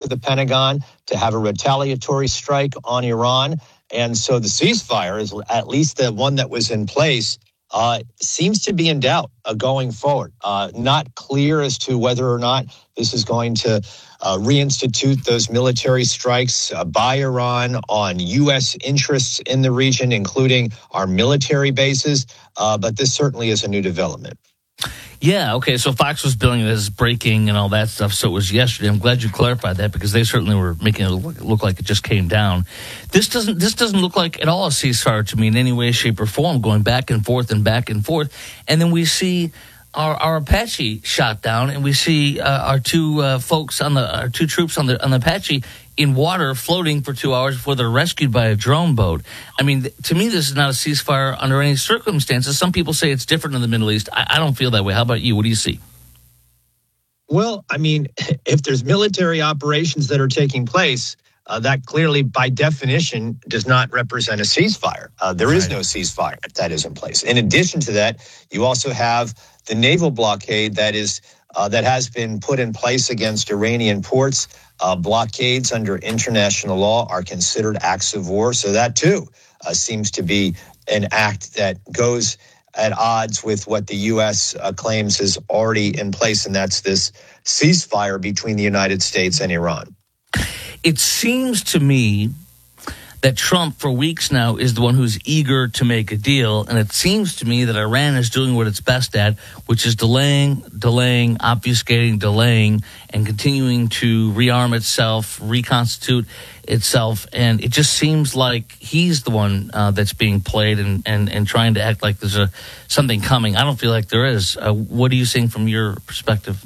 the Pentagon to have a retaliatory strike on Iran. And so the ceasefire, is at least the one that was in place, seems to be in doubt going forward. Not clear as to whether or not this is going to reinstitute those military strikes by Iran on U.S. interests in the region, including our military bases. But this certainly is a new development. Yeah, okay, so Fox was billing it as breaking and all that stuff, so it was yesterday. I'm glad you clarified that because they certainly were making it look like it just came down. This doesn't look like at all a ceasefire to me in any way, shape, or form, going back and forth and back and forth. And then we see our Apache shot down, and we see our two troops on the Apache in water floating for 2 hours before they're rescued by a drone boat. I mean, to me, this is not a ceasefire under any circumstances. Some people say it's different in the Middle East. I don't feel that way. How about you? What do you see? Well, I mean, if there's military operations that are taking place, that clearly, by definition, does not represent a ceasefire. There is no ceasefire if that is in place. In addition to that, you also have the naval blockade that has been put in place against Iranian ports. Blockades under international law are considered acts of war. So that, too, seems to be an act that goes at odds with what the U.S. Claims is already in place, and that's this ceasefire between the United States and Iran. It seems to me that Trump, for weeks now, is the one who's eager to make a deal. And it seems to me that Iran is doing what it's best at, which is delaying, obfuscating, delaying, and continuing to rearm itself, reconstitute itself. And it just seems like he's the one that's being played and trying to act like there's something coming. I don't feel like there is. What are you seeing from your perspective?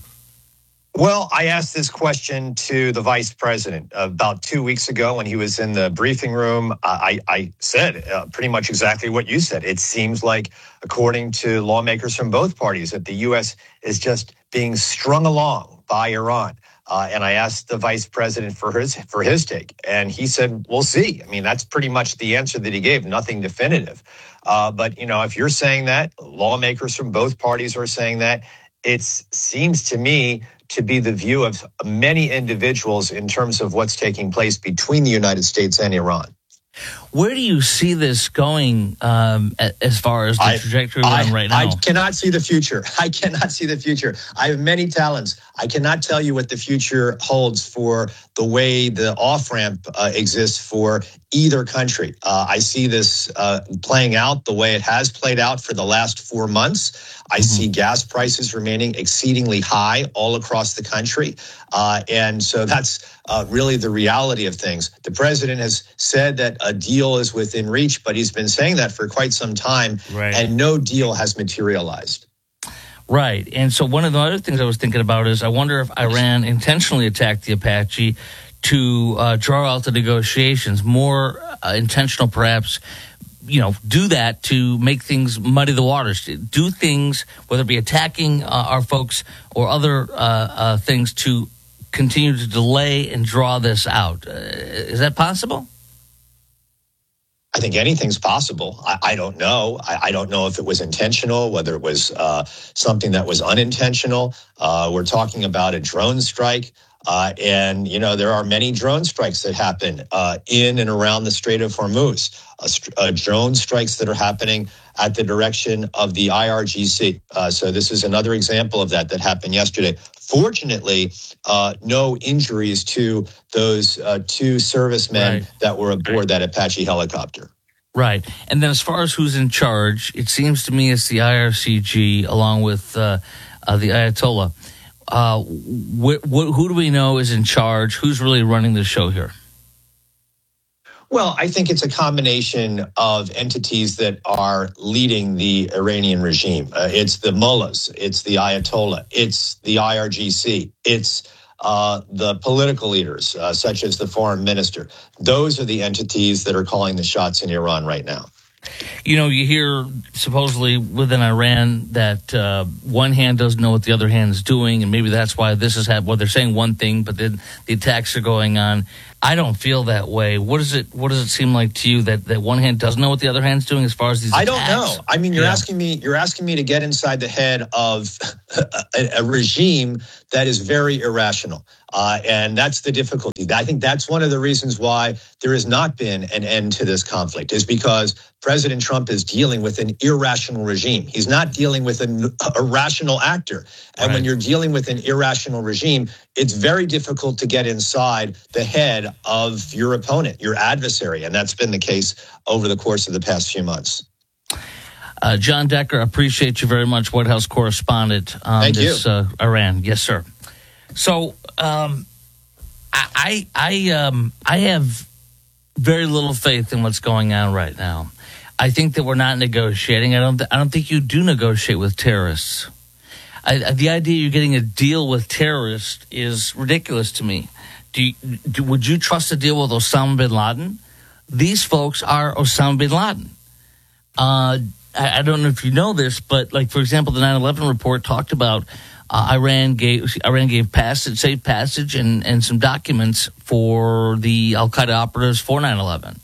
Well, I asked this question to the vice president about 2 weeks ago when he was in the briefing room. I said pretty much exactly what you said. It seems like, according to lawmakers from both parties, that the U.S. is just being strung along by Iran. And I asked the vice president for his take, and he said, "We'll see." I mean, that's pretty much the answer that he gave. Nothing definitive. But if you're saying that, lawmakers from both parties are saying that. It seems to me to be the view of many individuals in terms of what's taking place between the United States and Iran. Where do you see this going as far as the trajectory we're on right now? I cannot see the future. I cannot see the future. I have many talents. I cannot tell you what the future holds for the way the off-ramp exists for either country. I see this playing out the way it has played out for the last 4 months. I see gas prices remaining exceedingly high all across the country. And so that's really the reality of things. The president has said that a deal is within reach, but he's been saying that for quite some time, and no deal has materialized. Right. And so one of the other things I was thinking about is I wonder if Iran intentionally attacked the Apache to draw out the negotiations, more intentional perhaps, do that to make things muddy the waters, do things, whether it be attacking our folks or other things to continue to delay and draw this out. Is that possible? I think anything's possible. I don't know. I don't know if it was intentional, whether it was something that was unintentional. We're talking about a drone strike. And there are many drone strikes that happen in and around the Strait of Hormuz. Drone strikes that are happening at the direction of the IRGC. So this is another example of that happened yesterday. Fortunately, no injuries to those two servicemen that were aboard that Apache helicopter. Right. And then as far as who's in charge, it seems to me it's the IRCG along with the Ayatollah. Who do we know is in charge? Who's really running the show here? Well, I think it's a combination of entities that are leading the Iranian regime. It's the mullahs, it's the Ayatollah, it's the IRGC, it's the political leaders, such as the foreign minister. Those are the entities that are calling the shots in Iran right now. You hear supposedly within Iran that one hand doesn't know what the other hand is doing, and maybe that's why this is happening. Well, they're saying one thing, but then the attacks are going on. I don't feel that way. What does it seem like to you that one hand doesn't know what the other hand's doing as far as these attacks? I don't know. I mean, you're asking me to get inside the head of a regime that is very irrational. And that's the difficulty. I think that's one of the reasons why there has not been an end to this conflict, is because President Trump is dealing with an irrational regime. He's not dealing with a rational actor. And when you're dealing with an irrational regime, it's very difficult to get inside the head of your opponent, your adversary. And that's been the case over the course of the past few months. John Decker, appreciate you very much, White House correspondent on this Iran. Yes, sir. So I have very little faith in what's going on right now. I think that we're not negotiating. I don't think you do negotiate with terrorists. The idea you're getting a deal with terrorists is ridiculous to me. Would you trust a deal with Osama bin Laden? These folks are Osama bin Laden. I don't know if you know this, but like, for example, the 9/11 report talked about Iran gave safe passage and some documents for the Al Qaeda operatives for 9/11.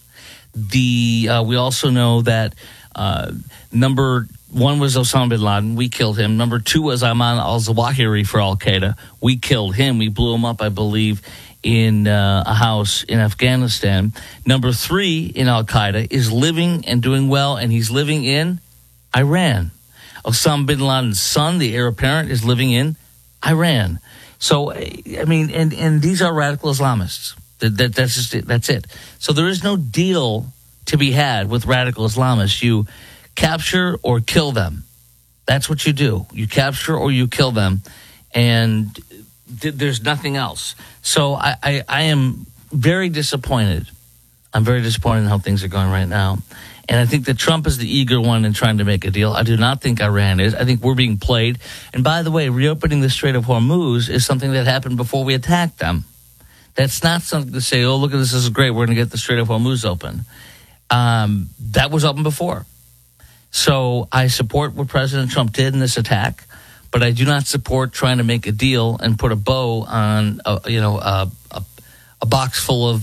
We also know that number one was Osama bin Laden. We killed him. Number two was Ayman al-Zawahiri for Al Qaeda. We killed him. We blew him up, I believe, in a house in Afghanistan. Number three in Al Qaeda is living and doing well, and he's living in Iran. Osama bin Laden's son, the heir apparent, is living in Iran. So, I mean, and these are radical Islamists. That's just it. That's it. So there is no deal to be had with radical Islamists. You capture or kill them. That's what you do. You capture or you kill them, and there's nothing else. So I am very disappointed. I'm very disappointed in how things are going right now. And I think that Trump is the eager one in trying to make a deal. I do not think Iran is. I think we're being played. And by the way, reopening the Strait of Hormuz is something that happened before we attacked them. That's not something to say, oh, look at this is great, we're going to get the Strait of Hormuz open. That was open before. So I support what President Trump did in this attack, but I do not support trying to make a deal and put a bow on a box full of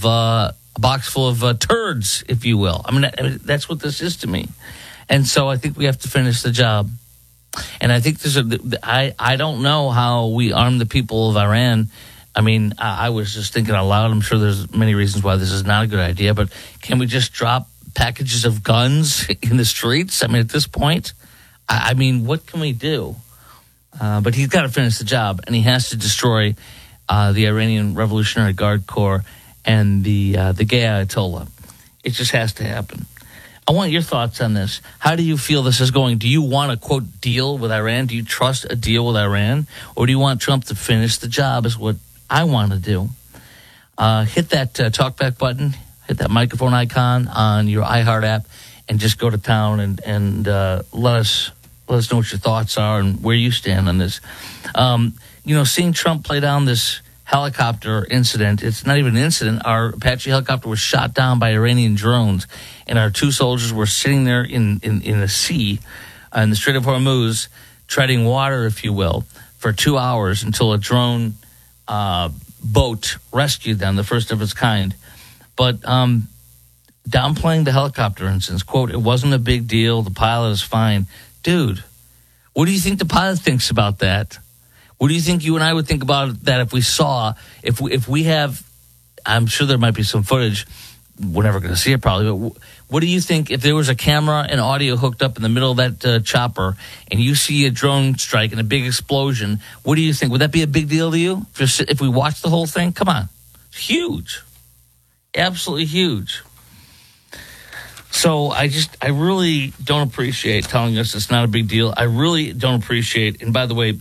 turds, if you will. I mean, that's what this is to me. And so I think we have to finish the job. And I think I don't know how we arm the people of Iran. I mean, I was just thinking out loud. I'm sure there's many reasons why this is not a good idea, but can we just drop packages of guns in the streets? I mean, at this point, I mean, what can we do? But he's got to finish the job, and he has to destroy the Iranian Revolutionary Guard Corps and the gay Ayatollah. It just has to happen. I want your thoughts on this. How do you feel this is going? Do you want a, quote, deal with Iran? Do you trust a deal with Iran? Or do you want Trump to finish the job is what I want to do. Hit that talkback button, hit that microphone icon on your iHeart app, and just go to town and let us know what your thoughts are and where you stand on this. Seeing Trump play down this helicopter incident, it's not even an incident. Our Apache helicopter was shot down by Iranian drones, and our two soldiers were sitting there in the sea, in the Strait of Hormuz, treading water, if you will, for 2 hours until a drone boat rescued them, the first of its kind. But downplaying the helicopter incident, quote, it wasn't a big deal, the pilot is fine. Dude, what do you think the pilot thinks about that? What do you think you and I would think about that if we have, I'm sure there might be some footage, we're never going to see it probably, but what do you think if there was a camera and audio hooked up in the middle of that chopper and you see a drone strike and a big explosion, what do you think? Would that be a big deal to you if we watched the whole thing? Come on. It's huge. Absolutely huge. So I really don't appreciate telling us it's not a big deal. I really don't appreciate, and by the way,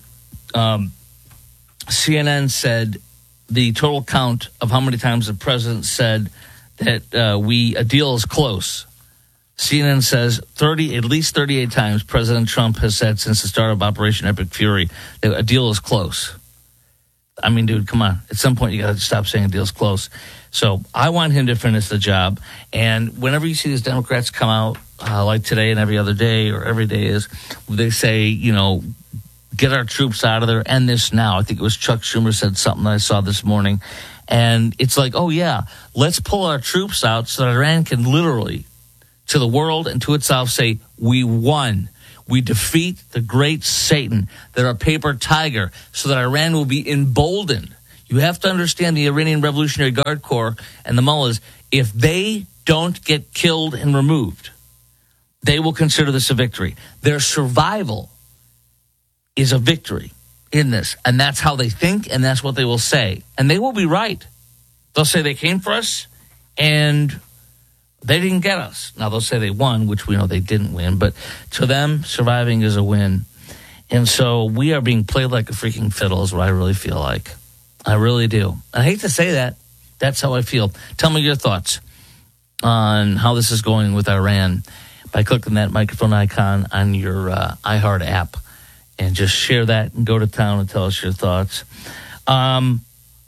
CNN said the total count of how many times the president said that a deal is close. CNN says at least 38 times President Trump has said since the start of Operation Epic Fury that a deal is close. I mean, dude, come on. At some point, you got to stop saying a deal's close. So I want him to finish the job. And whenever you see these Democrats come out, like today and every other day or every day is, they say, get our troops out of there, end this now. I think it was Chuck Schumer said something that I saw this morning. And it's like, oh, yeah, let's pull our troops out so that Iran can literally, to the world and to itself, say, we won. we defeat the great Satan, that our paper tiger, so that Iran will be emboldened. You have to understand the Iranian Revolutionary Guard Corps and the mullahs. If they don't get killed and removed, they will consider this a victory. Their survival is a victory in this. And that's how they think, and that's what they will say. And they will be right. They'll say they came for us, and they didn't get us. Now, they'll say they won, which we know they didn't win. But to them, surviving is a win. And so we are being played like a freaking fiddle is what I really feel like. I really do. I hate to say that. That's how I feel. Tell me your thoughts on how this is going with Iran by clicking that microphone icon on your iHeart app, and just share that and go to town and tell us your thoughts. I'm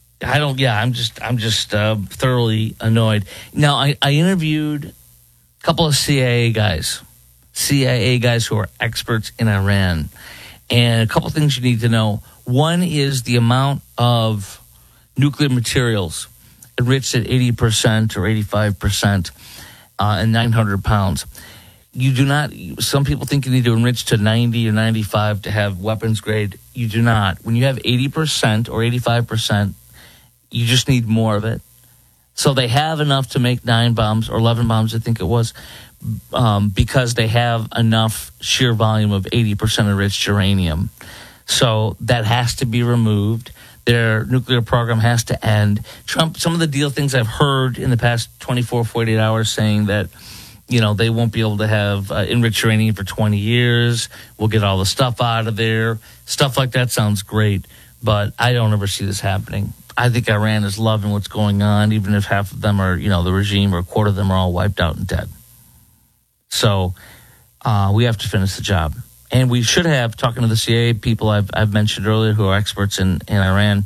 just thoroughly annoyed. Now, I interviewed a couple of CIA guys who are experts in Iran, and a couple things you need to know. One is the amount of nuclear materials enriched at 80% or 85% and 900 pounds. You do not, some people think you need to enrich to 90 or 95 to have weapons grade. You do not. When you have 80% or 85%, you just need more of it. So they have enough to make 9 bombs or 11 bombs, I think it was, because they have enough sheer volume of 80% enriched uranium. So that has to be removed. Their nuclear program has to end. Trump, some of the deal things I've heard in the past 24, 48 hours saying that, you know, they won't be able to have enriched uranium for 20 years. We'll get all the stuff out of there. Stuff like that sounds great, but I don't ever see this happening. I think Iran is loving what's going on, even if half of them are, you know, the regime, or a quarter of them are all wiped out and dead. So we have to finish the job. And we should have, talking to the CIA people I've mentioned earlier who are experts in Iran,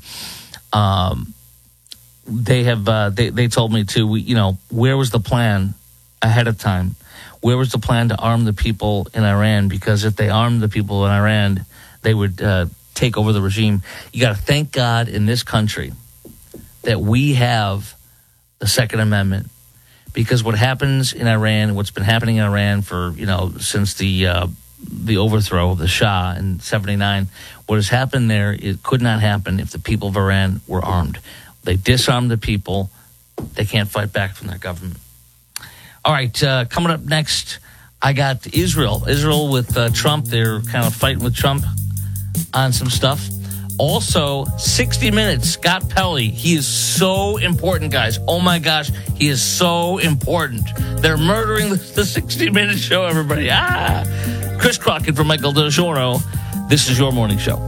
they told me to, where was the plan ahead of time? Where was the plan to arm the people in Iran? Because if they armed the people in Iran, they would take over the regime. You got to thank God in this country that we have the Second Amendment. Because what happens in Iran, what's been happening in Iran for, since the overthrow of the Shah in 79, what has happened there, it could not happen if the people of Iran were armed. They disarmed the people. They can't fight back from their government. All right, coming up next, I got Israel. Israel with Trump. They're kind of fighting with Trump on some stuff. Also, 60 Minutes, Scott Pelley. He is so important, guys. Oh, my gosh, he is so important. They're murdering the 60 Minute show, everybody. Chris Crockett from Michael DeGiorno. This is your morning show.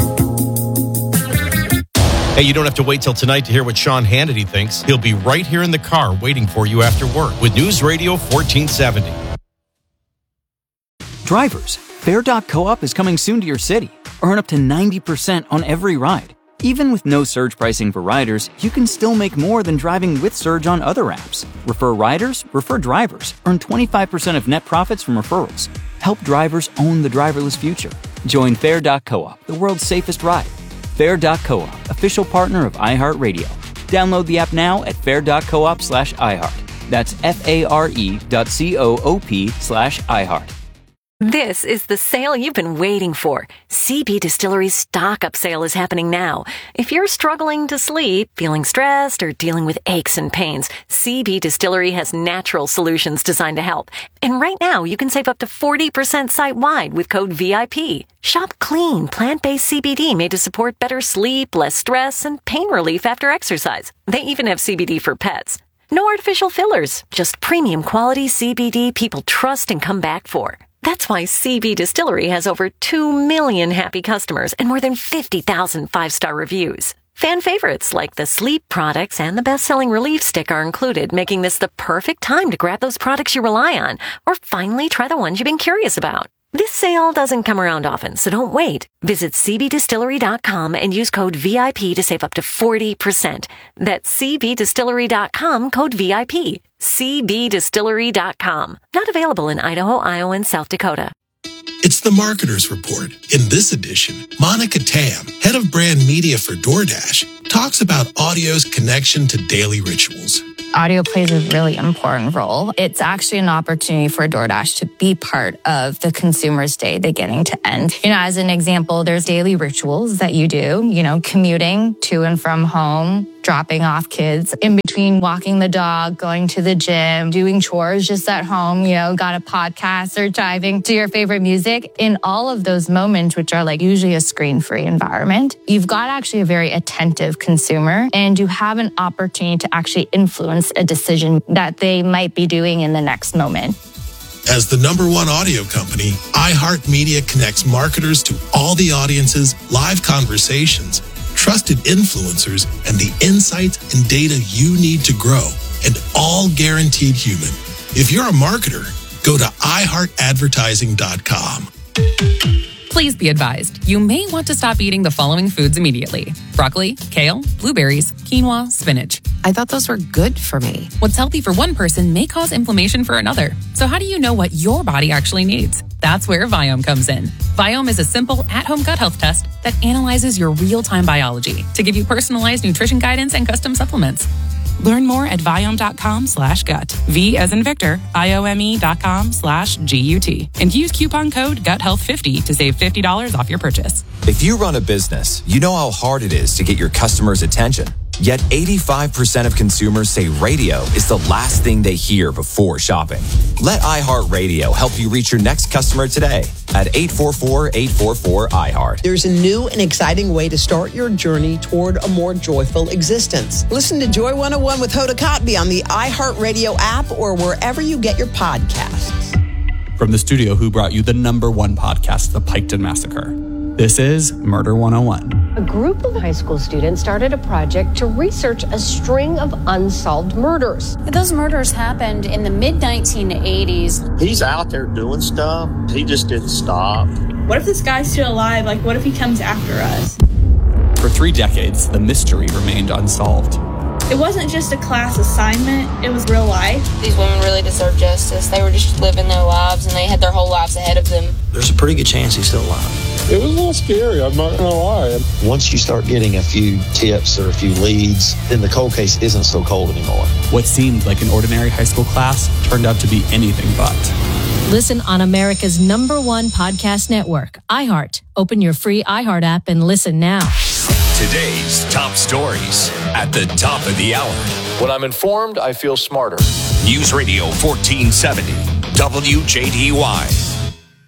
Hey, you don't have to wait till tonight to hear what Sean Hannity thinks. He'll be right here in the car waiting for you after work with News Radio 1470. Drivers, Fare.coop is coming soon to your city. Earn up to 90% on every ride. Even with no surge pricing for riders, you can still make more than driving with surge on other apps. Refer riders, refer drivers. Earn 25% of net profits from referrals. Help drivers own the driverless future. Join Fare.coop, the world's safest ride. Fare.coop, official partner of iHeartRadio. Download the app now at fare.coop/iHeart. That's FARE.coop/iHeart. This is the sale you've been waiting for. CB Distillery's stock-up sale is happening now. If you're struggling to sleep, feeling stressed, or dealing with aches and pains, CB Distillery has natural solutions designed to help. And right now, you can save up to 40% site-wide with code VIP. Shop clean, plant-based CBD made to support better sleep, less stress, and pain relief after exercise. They even have CBD for pets. No artificial fillers, just premium quality CBD people trust and come back for. That's why CB Distillery has over 2 million happy customers and more than 50,000 5-star reviews. Fan favorites like the sleep products and the best-selling relief stick are included, making this the perfect time to grab those products you rely on or finally try the ones you've been curious about. This sale doesn't come around often, so don't wait. Visit cbdistillery.com and use code VIP to save up to 40%. That's cbdistillery.com, code VIP. cbdistillery.com. Not available in Idaho, Iowa, and South Dakota. It's the Marketer's Report. In this edition, Monica Tam, head of brand media for DoorDash, talks about audio's connection to daily rituals. Audio plays a really important role. It's actually an opportunity for DoorDash to be part of the consumer's day beginning to end. As an example, there's daily rituals that you do, commuting to and from home, dropping off kids, in between walking the dog, going to the gym, doing chores just at home, got a podcast or driving to your favorite music. In all of those moments, which are like usually a screen-free environment, you've got actually a very attentive consumer, and you have an opportunity to actually influence a decision that they might be doing in the next moment. As the #1 audio company, iHeartMedia connects marketers to all the audiences, live conversations, trusted influencers, and the insights and data you need to grow, and all guaranteed human. If you're a marketer, go to iHeartAdvertising.com. Please be advised, you may want to stop eating the following foods immediately: broccoli, kale, blueberries, quinoa, spinach. I thought those were good for me. What's healthy for one person may cause inflammation for another. So how do you know what your body actually needs? That's where Viome comes in. Viome is a simple at-home gut health test that analyzes your real-time biology to give you personalized nutrition guidance and custom supplements. Learn more at Viome.com/gut. V as in Victor, IOME.com/GUT. And use coupon code GUTHEALTH50 to save $50 off your purchase. If you run a business, you know how hard it is to get your customers' attention. Yet 85% of consumers say radio is the last thing they hear before shopping. Let iHeartRadio help you reach your next customer today at 844-844-iHeart. There's a new and exciting way to start your journey toward a more joyful existence. Listen to Joy 101 with Hoda Kotb on the iHeartRadio app or wherever you get your podcasts. From the studio who brought you the #1 podcast, The Piketon Massacre, this is Murder 101. A group of high school students started a project to research a string of unsolved murders. Those murders happened in the mid-1980s. He's out there doing stuff. He just didn't stop. What if this guy's still alive? What if he comes after us? For 3 decades, the mystery remained unsolved. It wasn't just a class assignment, it was real life. These women really deserve justice. They were just living their lives, and they had their whole lives ahead of them. There's a pretty good chance he's still alive. It was a little scary, I'm not going to lie. Once you start getting a few tips or a few leads, then the cold case isn't so cold anymore. What seemed like an ordinary high school class turned out to be anything but. Listen on America's #1 podcast network, iHeart. Open your free iHeart app and listen now. Today's top stories at the top of the hour. When I'm informed, I feel smarter. News Radio 1470, WJDY.